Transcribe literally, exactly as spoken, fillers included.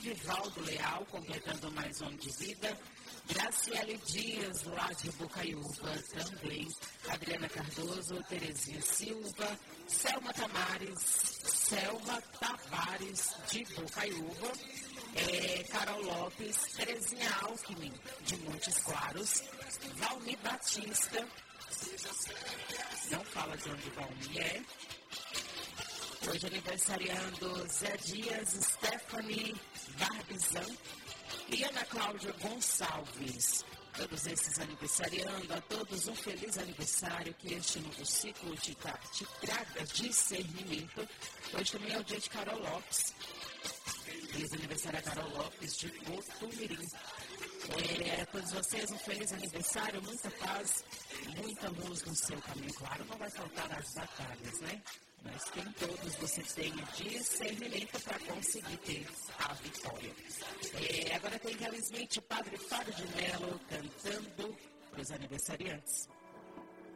Vivaldo Leal, completando mais um ano de vida. Graciele Dias, lá de Bocaiúva, também. Adriana Cardoso, Terezinha Silva, Selma Tamares, Selma Tavares, de Bocaiúva. É, Carol Lopes, Terezinha Alckmin, de Montes Claros. Valmir Batista, não fala de onde Valmir é. Hoje aniversariando Zé Dias, Stephanie Barbizan e Ana Cláudia Gonçalves. Todos esses aniversariando, a todos um feliz aniversário, que este novo ciclo te, tra- te traga discernimento. Hoje também é o dia de Carol Lopes. Feliz aniversário a Carol Lopes de Botumirim. É, a todos vocês um feliz aniversário, muita paz, muita luz no seu caminho. Claro, não vai faltar as batalhas, né? Mas que em todos você tenha discernimento para conseguir ter a vitória. É, agora tem Kelly Smith, Padre Fábio de Mello, cantando para os aniversariantes.